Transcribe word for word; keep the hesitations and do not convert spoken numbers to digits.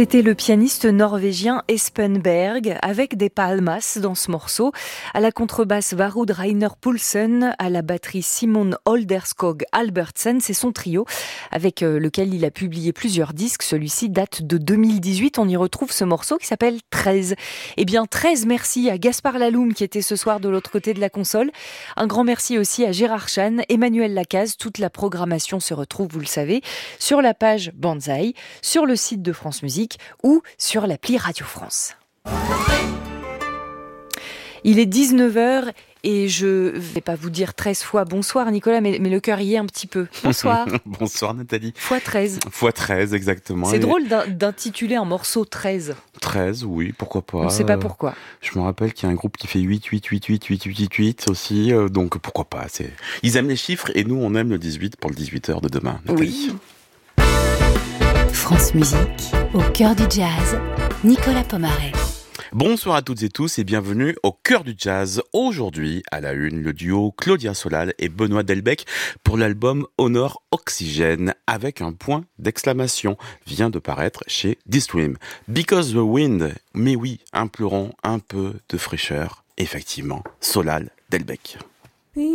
C'était le pianiste norvégien Espen Berg avec des palmas dans ce morceau. À la contrebasse, Varud Reiner Poulsen, à la batterie Simon Olderskog Albertsen, c'est son trio avec lequel il a publié plusieurs disques. Celui-ci date de deux mille dix-huit. On y retrouve ce morceau qui s'appelle treize. Eh bien treize, merci à Gaspard Laloum qui était ce soir de l'autre côté de la console. Un grand merci aussi à Gérard Chan, Emmanuel Lacaze. Toute la programmation se retrouve, vous le savez, sur la page Banzai, sur le site de France Musique ou sur l'appli Radio France. Il est dix-neuf heures et je vais pas vous dire treize fois bonsoir Nicolas, mais, mais le cœur y est un petit peu. Bonsoir. Bonsoir Nathalie. Fois treize. Fois treize, exactement. C'est et... drôle d'intituler un morceau treize. treize, oui, pourquoi pas. On ne sait pas pourquoi. Je me rappelle qu'il y a un groupe qui fait huit, huit, huit, huit, huit, huit, huit, huit aussi, euh, donc pourquoi pas. C'est... Ils aiment les chiffres et nous on aime le dix-huit pour le dix-huit heures de demain, Nathalie. Oui. France Musique, au cœur du jazz, Nicolas Pomaret. Bonsoir à toutes et tous et bienvenue au cœur du jazz. Aujourd'hui, à la une, le duo Claudia Solal et Benoît Delbecq pour l'album Honor Oxygène avec un point d'exclamation vient de paraître chez Distream. Because the wind, mais oui, implorons un peu de fraîcheur. Effectivement, Solal, Delbecq.